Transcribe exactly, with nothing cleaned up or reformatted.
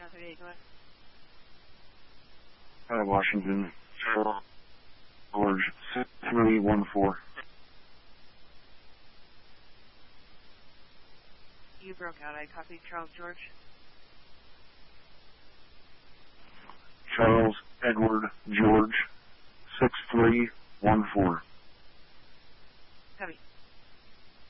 nine three eight, go ahead. Hi, Washington. George, six three one four. You broke out. I copied Charles George. Charles Edward George, six three one four.